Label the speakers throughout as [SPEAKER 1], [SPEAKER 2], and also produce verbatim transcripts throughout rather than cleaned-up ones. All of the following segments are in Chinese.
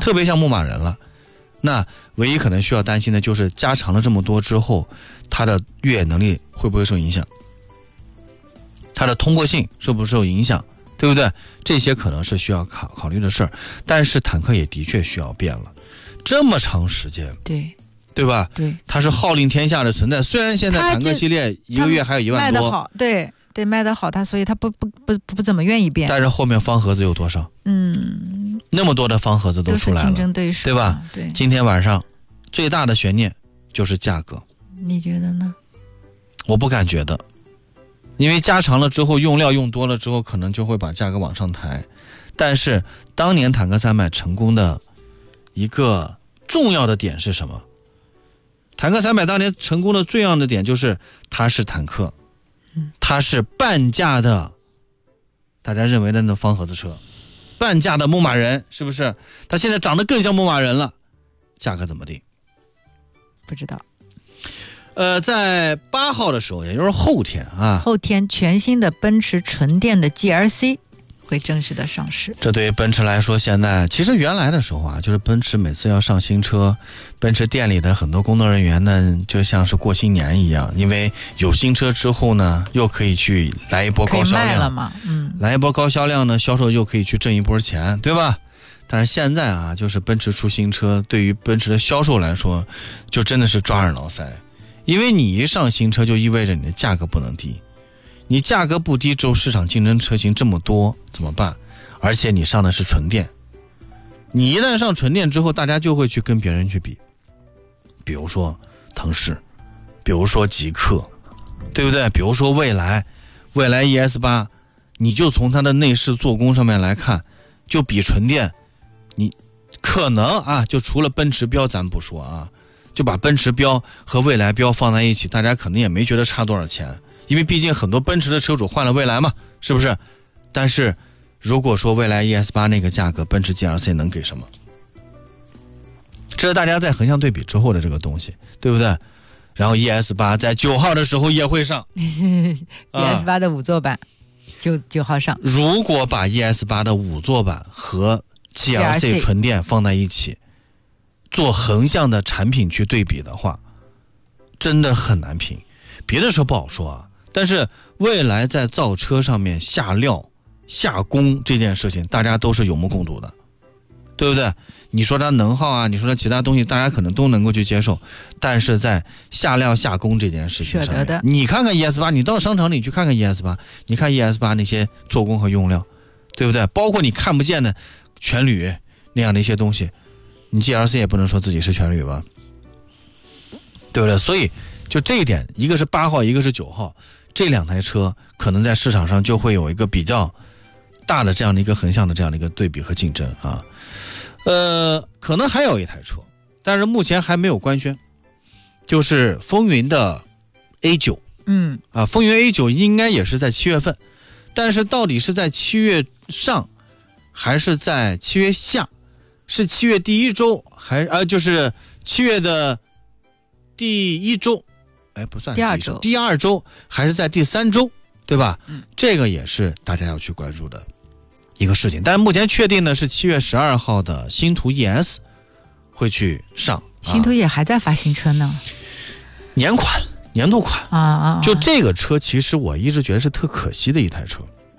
[SPEAKER 1] 特别像牧马人了。那唯一可能需要担心的就是加长了这么多之后，它的越野能力会不会受影响，它的通过性受不受影响，对不对？这些可能是需要考考虑的事儿。但是坦克也的确需要变了，这么长时间，
[SPEAKER 2] 对
[SPEAKER 1] 对吧？
[SPEAKER 2] 对，
[SPEAKER 1] 它是号令天下的存在。虽然现在坦克系列一个月还有一万多，
[SPEAKER 2] 卖得好，对对，卖得好，它所以它不不不不不怎么愿意变。
[SPEAKER 1] 但是后面方盒子有多少？
[SPEAKER 2] 嗯，
[SPEAKER 1] 那么多的方盒子都出来了，
[SPEAKER 2] 都是竞争对手，
[SPEAKER 1] 对吧？
[SPEAKER 2] 对。
[SPEAKER 1] 今天晚上最大的悬念就是价格，
[SPEAKER 2] 你觉得呢？
[SPEAKER 1] 我不敢觉得，因为加长了之后，用料用多了之后，可能就会把价格往上抬。但是当年坦克三百成功的一个重要的点是什么？坦克三百当年成功的最重要的点就是它是坦克，它是半价的，大家认为的那方盒子车，半价的牧马人，是不是？它现在长得更像牧马人了，价格怎么定？
[SPEAKER 2] 不知道。
[SPEAKER 1] 呃，在八号的时候，也就是后天啊，
[SPEAKER 2] 后天全新的奔驰纯电的 G L C 会正式的上市。
[SPEAKER 1] 这对于奔驰来说，现在其实原来的时候啊，就是奔驰每次要上新车，奔驰店里的很多工作人员呢，就像是过新年一样，因为有新车之后呢，又可以去来一波高销量，
[SPEAKER 2] 可以卖了嘛，嗯，
[SPEAKER 1] 来一波高销量呢，销售又可以去挣一波钱，对吧？但是现在啊，就是奔驰出新车，对于奔驰的销售来说，就真的是抓耳挠腮，因为你一上新车，就意味着你的价格不能低。你价格不低之后，市场竞争车型这么多怎么办？而且你上的是纯电，你一旦上纯电之后，大家就会去跟别人去比，比如说腾势，比如说极氪，对不对？比如说蔚来，蔚来 E S 八， 你就从它的内饰做工上面来看，就比纯电，你可能啊，就除了奔驰标咱不说啊，就把奔驰标和蔚来标放在一起，大家可能也没觉得差多少钱。因为毕竟很多奔驰的车主换了蔚来嘛，是不是？但是如果说蔚来 E S 八 那个价格，奔驰 G L C 能给什么？这是大家在横向对比之后的这个东西，对不对？然后 E S 八 在九号的时候也会上
[SPEAKER 2] E S 八 的五座版就九号上。
[SPEAKER 1] 如果把 E S 八 的五座版和 G L C 纯电放在一起，做横向的产品去对比的话，真的很难评。别的车不好说啊，但是蔚来在造车上面下料下工这件事情，大家都是有目共睹的，对不对？你说它能耗啊，你说它其他东西，大家可能都能够去接受，但是在下料下工这件事情上面，你看看 E S 八， 你到商场里去看看 E S 八， 你看 E S 八 那些做工和用料，对不对？包括你看不见的全铝那样的一些东西，你 G L C 也不能说自己是全铝吧，对不对？所以就这一点，一个是八号，一个是九号，这两台车可能在市场上就会有一个比较大的这样的一个横向的这样的一个对比和竞争啊。呃，可能还有一台车，但是目前还没有官宣，就是风云的 A 九。
[SPEAKER 2] 嗯，
[SPEAKER 1] 啊，风云 A 九 应该也是在七月份，但是到底是在七月上还是在七月下？是七月第一周还呃就是七月的第一周？哎，不算
[SPEAKER 2] 第二周，
[SPEAKER 1] 第二周还是在第三周，对吧？
[SPEAKER 2] 嗯，
[SPEAKER 1] 这个也是大家要去关注的一个事情。但是目前确定的是七月十二号的星途 E S 会去上。
[SPEAKER 2] 星途也还在发新车呢，
[SPEAKER 1] 啊、年款、年度款
[SPEAKER 2] 啊啊！
[SPEAKER 1] 就这个车，其实我一直觉得是特可惜的一台车。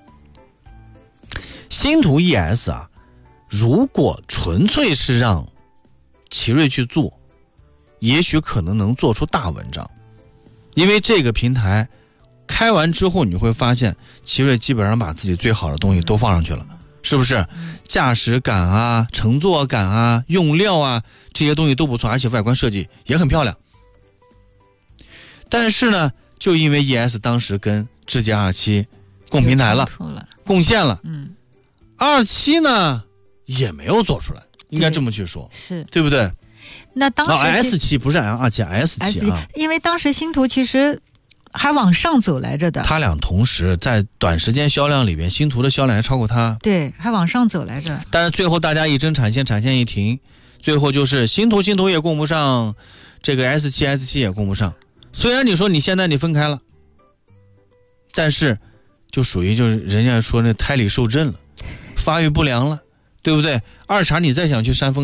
[SPEAKER 1] 星途 E S 啊，如果纯粹是让奇瑞去做，也许可能能做出大文章。因为这个平台开完之后，你会发现奇瑞基本上把自己最好的东西都放上去了，是不是？驾驶感啊、乘坐感啊、用料啊，这些东西都不错，而且外观设计也很漂亮。但是呢，就因为 E S 当时跟智界二七共平台了，贡献了，
[SPEAKER 2] 嗯，
[SPEAKER 1] 二七呢也没有做出来，应该这么去说，
[SPEAKER 2] 是对
[SPEAKER 1] 不对？
[SPEAKER 2] 那当时、
[SPEAKER 1] 哦、S 七不是 二七 S 七啊，
[SPEAKER 2] 因为当时星途其实还往上走来着的，
[SPEAKER 1] 他俩同时在短时间销量里边，星途的销量还超过它，
[SPEAKER 2] 对，还往上走来着。
[SPEAKER 1] 但是最后大家一争产线，产线一停，最后就是星途星途也供不上，这个 S 七 S 七也供不上。虽然你说你现在你分开了，但是就属于就是人家说那胎里受震了，发育不良了，对不对？二茬你再想去煽风